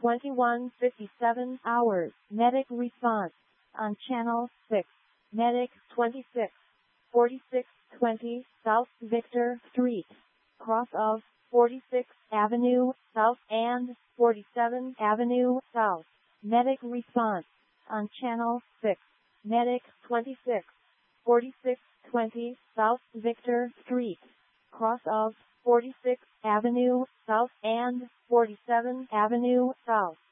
21:57 hours. Medic response on Channel 6. Medic 26, 4620 South Victor Street, cross of 46th Avenue South and 47th Avenue South. Medic response on Channel 6. Medic 26, 4620 South Victor Street, cross of 46th Avenue South and 47th Avenue South.